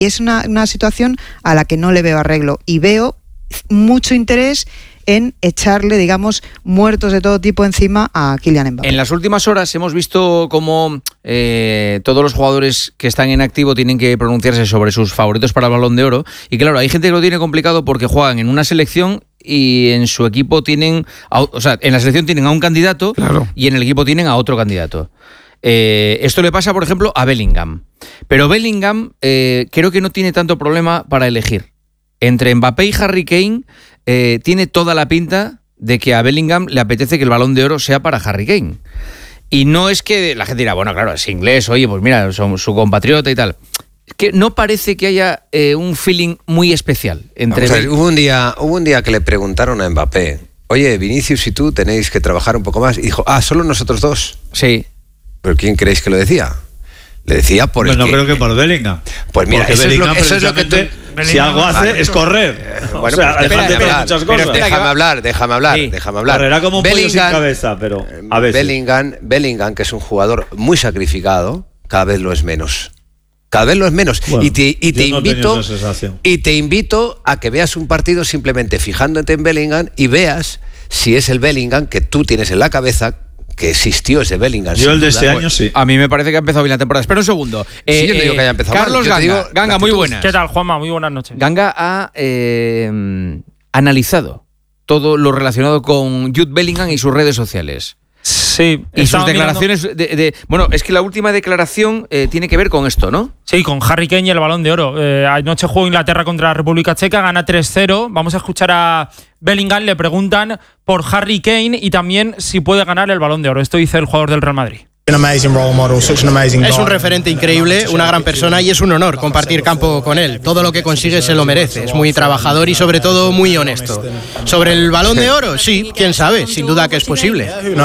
Y es una situación a la que no le veo arreglo y veo mucho interés en echarle, digamos, muertos de todo tipo encima a Kylian Mbappé. En las últimas horas hemos visto cómo todos los jugadores que están en activo tienen que pronunciarse sobre sus favoritos para el Balón de Oro. Y claro, hay gente que lo tiene complicado porque juegan en una selección y en su equipo tienen... O sea, en la selección tienen a un candidato, claro, y en el equipo tienen a otro candidato. Esto le pasa, por ejemplo, a Bellingham. Pero Bellingham creo que no tiene tanto problema para elegir. Entre Mbappé y Harry Kane tiene toda la pinta de que a Bellingham le apetece que el Balón de Oro sea para Harry Kane. Y no es que la gente dirá, bueno, claro, es inglés, oye, pues mira, son su compatriota y tal. Es que no parece que haya un feeling muy especial entre... Vamos a ver, hubo un día que le preguntaron a Mbappé, oye, Vinicius y tú tenéis que trabajar un poco más. Y dijo, solo nosotros dos. Sí. ¿Pero quién creéis que lo decía? Le decía por el no creo que por Bellingham. Pues mira, eso es lo que tú... Si algo hace es correr. Bueno, o sea, déjame hablar, muchas cosas. Déjame hablar. Correrá como un pollo sin cabeza, pero a veces. Bellingham, que es un jugador muy sacrificado, cada vez lo es menos. Cada vez lo es menos. Bueno, y te invito a que veas un partido simplemente fijándote en Bellingham y veas si es el Bellingham que tú tienes en la cabeza, que existió ese Bellingham. Yo el de este año sí. A mí me parece que ha empezado bien la temporada. Espera un segundo. Sí, yo no digo que haya empezado Carlos mal. Ganga, muy buenas. ¿Qué tal, Juanma? Muy buenas noches. Ganga ha analizado todo lo relacionado con Jude Bellingham y sus redes sociales. Sí. Y sus declaraciones bueno, es que la última declaración tiene que ver con esto, ¿no? Sí, con Harry Kane y el Balón de Oro. Anoche jugó Inglaterra contra la República Checa, gana 3-0. Vamos a escuchar a Bellingham, le preguntan por Harry Kane y también si puede ganar el Balón de Oro. Esto dice el jugador del Real Madrid. Es un referente increíble, una gran persona y es un honor compartir campo con él. Todo lo que consigue se lo merece. Es muy trabajador y sobre todo muy honesto. Sobre el Balón de Oro, sí, quién sabe, sin duda que es posible.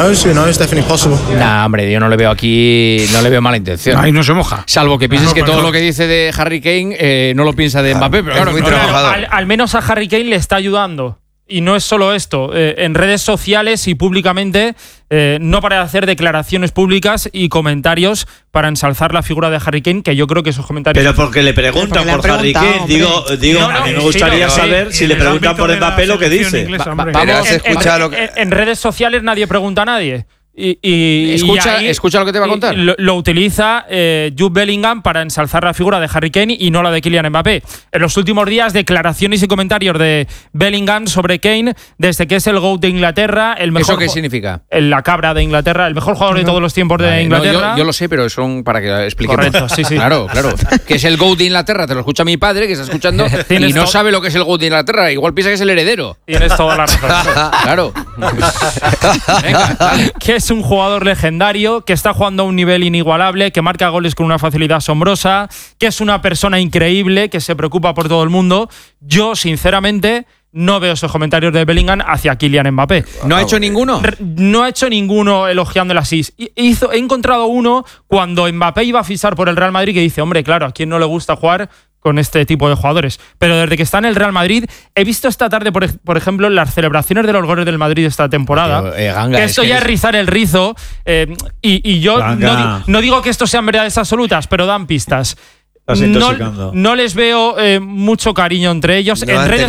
Nah, hombre, yo no le veo aquí, no le veo mala intención. Ahí no se moja. Salvo que pienses que todo lo que dice de Harry Kane no lo piensa de Mbappé, pero claro, muy trabajador. Al menos a Harry Kane le está ayudando. Y no es solo esto, en redes sociales y públicamente no para de hacer declaraciones públicas y comentarios para ensalzar la figura de Harry Kane, que yo creo que esos comentarios... Pero porque le preguntan por Harry Kane, digo, a mí me gustaría saber si le preguntan por Mbappé lo que dice. Vamos a escuchar lo que... En redes sociales nadie pregunta a nadie. Escucha lo que te va a contar. Lo utiliza Jude Bellingham para ensalzar la figura de Harry Kane y no la de Kylian Mbappé. En los últimos días, declaraciones y comentarios de Bellingham sobre Kane, desde que es el GOAT de Inglaterra, el mejor. ¿Eso qué significa? La cabra de Inglaterra, el mejor jugador de todos los tiempos de Inglaterra. No, yo lo sé, pero son para que expliquemos. Correcto, sí. Claro. Que es el GOAT de Inglaterra, te lo escucha mi padre, que está escuchando y no sabe lo que es el GOAT de Inglaterra. Igual piensa que es el heredero. Tienes toda la razón. Claro. Venga, que es un jugador legendario, que está jugando a un nivel inigualable, que marca goles con una facilidad asombrosa, que es una persona increíble, que se preocupa por todo el mundo. Yo, sinceramente, no veo esos comentarios de Bellingham hacia Kylian Mbappé. ¿No ha hecho ninguno? No ha hecho ninguno elogiando el asís. He encontrado uno cuando Mbappé iba a fichar por el Real Madrid que dice, hombre, claro, ¿a quién no le gusta jugar con este tipo de jugadores? Pero desde que está en el Real Madrid, he visto esta tarde, por ejemplo, las celebraciones de los goles del Madrid esta temporada. Ganga, que esto ya es rizar el rizo. Y yo no digo que esto sean verdades absolutas, pero dan pistas. No les veo mucho cariño entre ellos.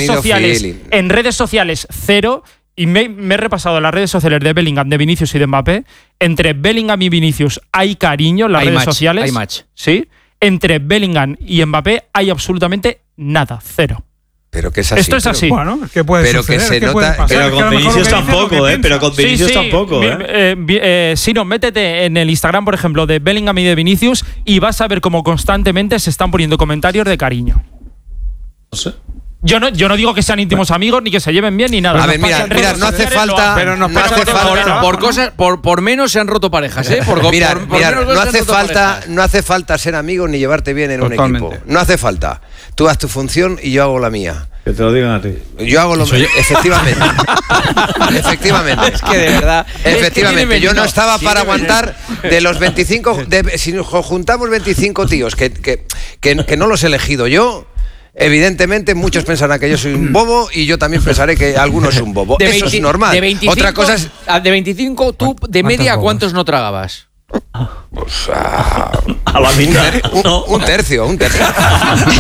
En redes sociales, cero. Y me he repasado las redes sociales de Bellingham, de Vinicius y de Mbappé. Entre Bellingham y Vinicius hay cariño en las redes sociales. Hay match. Sí. Entre Bellingham y Mbappé hay absolutamente nada, cero. Pero que es así. Esto es así. Bueno, es que puede suceder, que se ¿qué nota. puede pasar? Pero con Vinicius tampoco, Pero con Vinicius tampoco, Si no, métete en el Instagram, por ejemplo, de Bellingham y de Vinicius y vas a ver cómo constantemente se están poniendo comentarios de cariño. No sé. Yo no digo que sean íntimos amigos, ni que se lleven bien, ni nada. A ver, mira, no hace falta. Pero no hace falta. Por cosas, por menos se han roto parejas, ¿eh? No hace falta ser amigos ni llevarte bien en un equipo. No hace falta. Tú haz tu función y yo hago la mía. Que te lo digan a ti. Yo hago lo mío. Efectivamente. Efectivamente. Es que de verdad. Efectivamente. Yo no estaba para aguantar de los 25. Si juntamos 25 tíos que no los he elegido yo. Evidentemente, muchos pensarán que yo soy un bobo y yo también pensaré que alguno es un bobo. Eso es normal. De 25, otra cosa es. De 25, tú de media, ¿cuántos no tragabas? Pues, a la mitad. un tercio.